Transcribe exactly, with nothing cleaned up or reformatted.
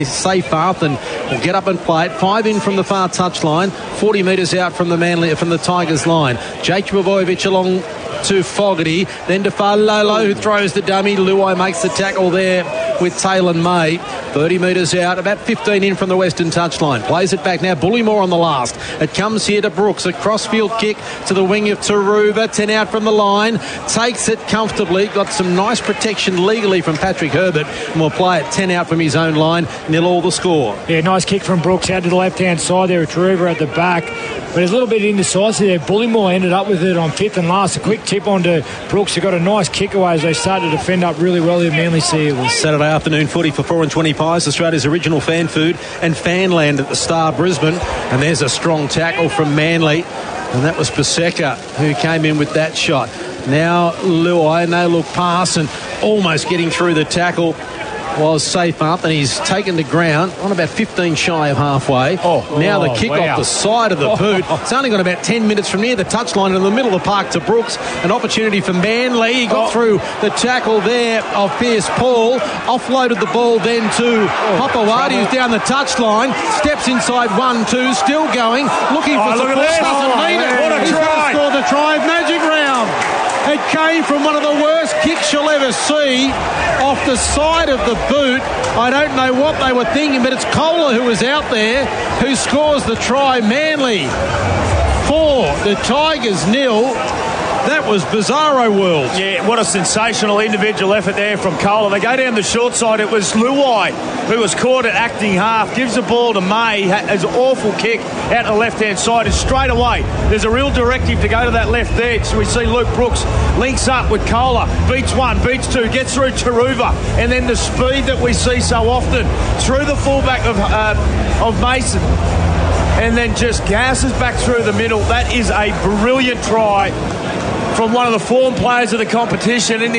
Safe Arthur will get up and play it. Five in from the far touchline, forty metres out from the Manly, from the Tigers line. Jake Trbojevic along to Fogarty, then to Falolo, who throws the dummy. Luai makes the tackle there with Taylor May. thirty metres out, about fifteen in from the western touchline. Plays it back now. Bullymore on the last. It comes here to Brooks. A crossfield kick to the wing of Taruva. ten out from the line. Takes it comfortably. Got some nice protection legally from Patrick Herbert. And will play it ten out from his own line. Nil all the score. Yeah, nice kick from Brooks out to the left-hand side there. Taruva at the back. But it's a little bit indecisive there. Bullymore ended up with it on fifth and last. A quick tip onto Brooks, who got a nice kick away as they started to defend up really well in Manly Seals. Saturday afternoon footy for four and twenty pies, Australia's original fan food and Fanland at the Star Brisbane. And there's a strong tackle from Manly. And that was Paseka who came in with that shot. Now Luai, no look pass and almost getting through the tackle was Safe up, and he's taken the ground on about fifteen shy of halfway. Oh, now oh, the kick wow. off the side of the boot. It's only got about ten minutes from near the touchline in the middle of the park to Brooks. An opportunity for Manly. He got oh. through the tackle there of Pierce Paul. Offloaded the ball then to oh, Papawadi, who's down the touchline. Steps inside one, two, still going. Looking for oh, support. look Doesn't oh, need man. it. What a He's try. Score the try. Magic round. It came from one of the worst kicks you'll ever see off the side of the boot. I don't know what they were thinking, but it's Kohler who was out there who scores the try. Manly four, the Tigers nil. That was bizarro world. Yeah, what a sensational individual effort there from Kohler. They go down the short side. It was Luai who was caught at acting half, gives the ball to May, has an awful kick out to the left-hand side, and straight away there's a real directive to go to that left edge. So we see Luke Brooks links up with Kohler, beats one, beats two, gets through Taruva, and then the speed that we see so often through the fullback of, uh, of Mason, and then just gasses back through the middle. That is a brilliant try from one of the form players of the competition. And